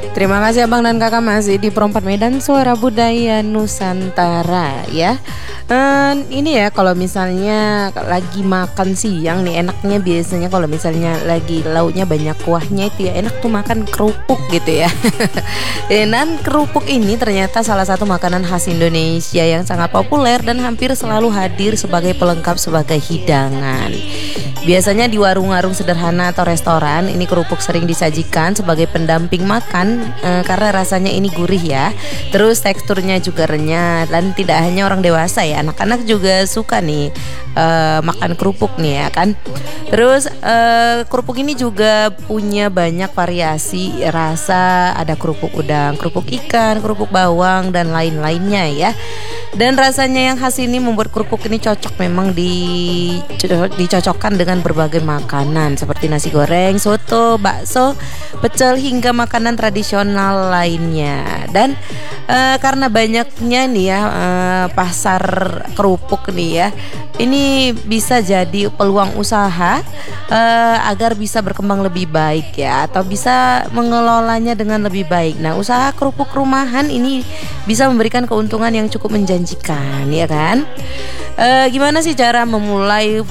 Terima kasih abang dan kakak masih di Perempat Medan Suara Budaya Nusantara ya. Ini ya kalau misalnya lagi makan siang nih enaknya biasanya kalau misalnya lagi lauknya banyak kuahnya itu ya enak tuh makan kerupuk gitu ya. Dan kerupuk ini ternyata salah satu makanan khas Indonesia yang sangat populer dan hampir selalu hadir sebagai pelengkap sebagai hidangan. Biasanya di warung-warung sederhana atau restoran ini kerupuk sering disajikan sebagai pendamping makan karena rasanya ini gurih ya. Terus teksturnya juga renyah dan tidak hanya orang dewasa ya, anak-anak juga suka nih makan kerupuk nih ya kan. Terus kerupuk ini juga punya banyak variasi rasa, ada kerupuk udang, kerupuk ikan, kerupuk bawang dan lain-lainnya ya. Dan rasanya yang khas ini membuat kerupuk ini cocok memang dicocokkan dengan berbagai makanan seperti nasi goreng, soto, bakso, pecel hingga makanan tradisional lainnya. Dan karena banyaknya nih ya pasar kerupuk nih ya, ini bisa jadi peluang usaha agar bisa berkembang lebih baik ya, atau bisa mengelolanya dengan lebih baik. Nah, usaha kerupuk rumahan ini bisa memberikan keuntungan yang cukup menjanjikan ya kan. Gimana sih cara memulai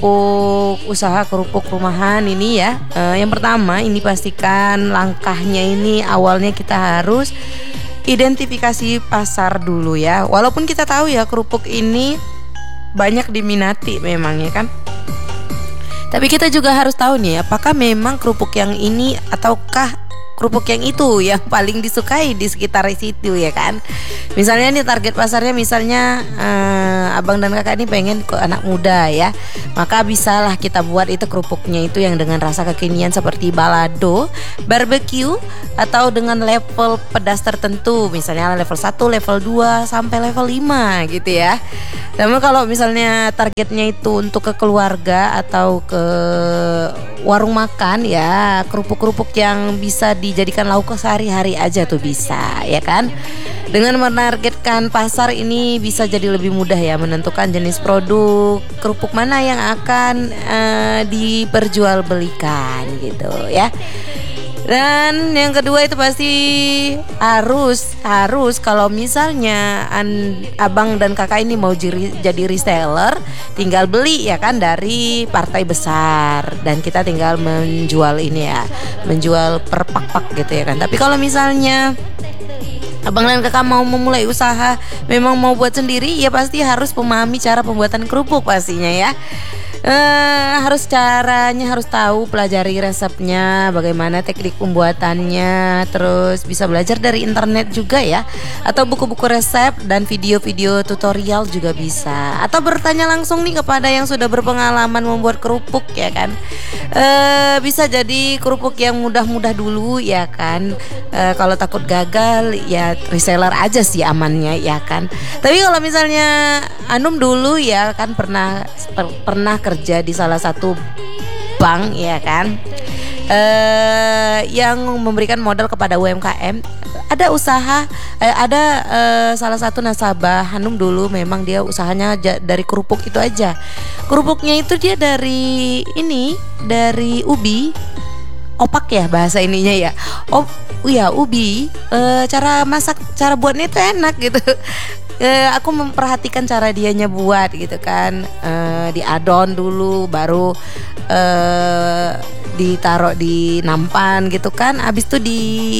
usaha kerupuk rumahan ini ya? Yang pertama ini pastikan langkahnya ini awalnya kita harus identifikasi pasar dulu ya. Walaupun kita tahu ya kerupuk ini banyak diminati memang ya kan. Tapi kita juga harus tahu nih apakah memang kerupuk yang ini ataukah kerupuk yang itu yang paling disukai di sekitar situ ya kan. Misalnya nih target pasarnya misalnya abang dan kakak ini pengen ke anak muda ya, maka bisalah kita buat itu kerupuknya itu yang dengan rasa kekinian seperti balado, barbecue, atau dengan level pedas tertentu, misalnya level 1, level 2 sampai level 5 gitu ya. Namun kalau misalnya targetnya itu untuk ke keluarga atau ke warung makan ya, kerupuk-kerupuk yang bisa dijadikan lauk sehari-hari aja tuh bisa ya kan. Dengan menargetkan pasar ini bisa jadi lebih mudah ya menentukan jenis produk kerupuk mana yang akan diperjualbelikan gitu ya. Dan yang kedua itu pasti harus kalau misalnya abang dan kakak ini mau jadi reseller, tinggal beli ya kan dari partai besar dan kita tinggal menjual ini ya, menjual per pak-pak gitu ya kan. Tapi kalau misalnya abang dan kakak mau memulai usaha, memang mau buat sendiri, ya pasti harus memahami cara pembuatan kerupuk pastinya ya. Harus tahu, pelajari resepnya, bagaimana teknik pembuatannya, terus bisa belajar dari internet juga ya, atau buku-buku resep dan video-video tutorial juga bisa, atau bertanya langsung nih kepada yang sudah berpengalaman membuat kerupuk ya kan. Bisa jadi kerupuk yang mudah-mudah dulu ya kan. Kalau takut gagal ya reseller aja sih amannya ya kan. Tapi kalau misalnya Anum dulu ya kan pernah kerja di salah satu bank ya kan, yang memberikan modal kepada UMKM. Ada usaha, salah satu nasabah Hanum dulu memang dia usahanya dari kerupuk itu aja. Kerupuknya itu dia dari ubi opak ya bahasa ininya ya. Ubi. Cara buatnya itu enak gitu. Aku memperhatikan cara dianya buat gitu kan. Diadon dulu, baru ditaruh di nampan gitu kan. Abis itu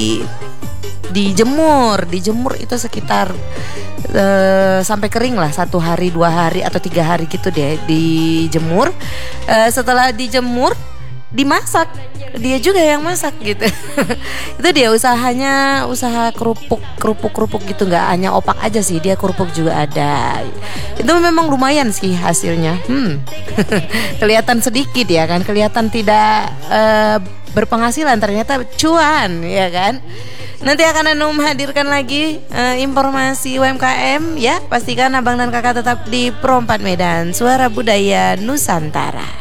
dijemur itu sekitar sampai kering lah, 1 hari 2 hari atau 3 hari gitu deh dijemur. Setelah dijemur dimasak, dia juga yang masak gitu. Itu dia usahanya, usaha kerupuk gitu, nggak hanya opak aja sih, dia kerupuk juga ada. Itu memang lumayan sih hasilnya. Kelihatan sedikit ya kan, kelihatan tidak berpenghasilan, ternyata cuan ya kan. Nanti akan Anum hadirkan lagi informasi UMKM ya. Pastikan abang dan kakak tetap di Perempat Medan Suara Budaya Nusantara.